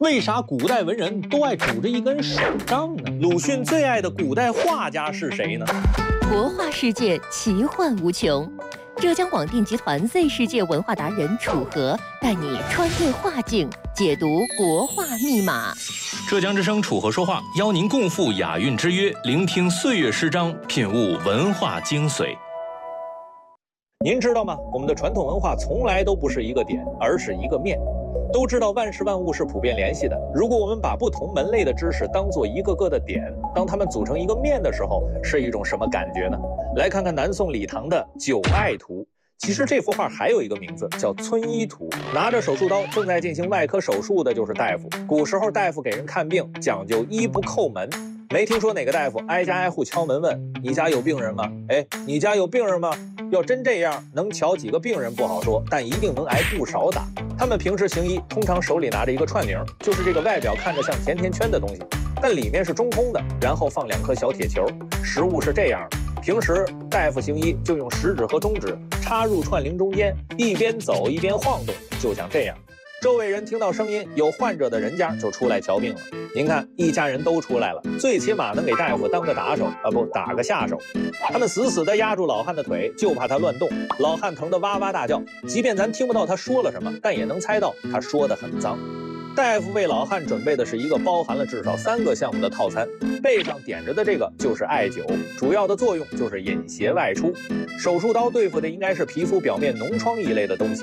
为啥古代文人都爱拄着一根手杖呢？ 鲁迅最爱的古代画家是谁呢？ 国画世界奇幻无穷，浙江广电集团 Z 世界文化达人楚河带你穿越画境，解读国画密码。 浙江之声楚河说话，邀您共赴雅韵之约，聆听岁月诗章，品悟文化精髓。 您知道吗？我们的传统文化从来都不是一个点，而是一个面。都知道万事万物是普遍联系的，如果我们把不同门类的知识当做一个个的点，当它们组成一个面的时候，是一种什么感觉呢？来看看南宋李唐的《九爱图》。其实这幅画还有一个名字叫《村医图》。拿着手术刀正在进行外科手术的就是大夫。古时候大夫给人看病讲究医不叩门，没听说哪个大夫挨家挨户敲门问你家有病人吗？你家有病人吗？要真这样，能瞧几个病人不好说，但一定能挨不少打。他们平时行医，通常手里拿着一个串铃，就是这个外表看着像甜甜圈的东西，但里面是中空的，然后放2颗小铁球。实物是这样的，平时大夫行医就用食指和中指插入串铃中间，一边走一边晃动，就像这样。周围人听到声音，有患者的人家就出来瞧病了。您看，一家人都出来了，最起码能给大夫当个打手打个下手。他们死死地压住老汉的腿，就怕他乱动。老汉疼得哇哇大叫，即便咱听不到他说了什么，但也能猜到他说得很脏。大夫为老汉准备的是一个包含了至少3个项目的套餐，背上点着的这个就是艾灸，主要的作用就是引邪外出。手术刀对付的应该是皮肤表面脓疮一类的东西。